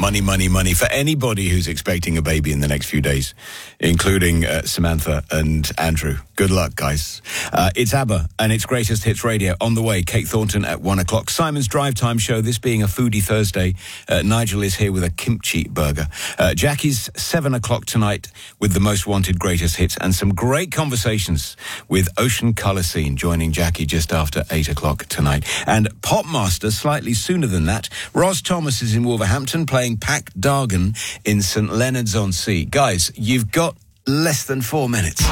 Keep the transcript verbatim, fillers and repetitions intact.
money, money, money for anybody who's expecting a baby in the next few days, including uh, Samantha and Andrew. Good luck, guys. Uh, it's ABBA and it's Greatest Hits Radio on the way. Kate Thornton at one o'clock. Simon's Drive Time Show, this being a foodie Thursday. Uh, Nigel is here with a kimchi burger. Uh, Jackie's seven o'clock tonight with the most wanted greatest hits and some great conversations with Ocean Colour Scene joining Jackie just after eight o'clock tonight. And Popmaster slightly sooner than that. Ross Thomas is in Wolverhampton playing Pack Dargan in St Leonard's on Sea. Guys, you've got less than four minutes.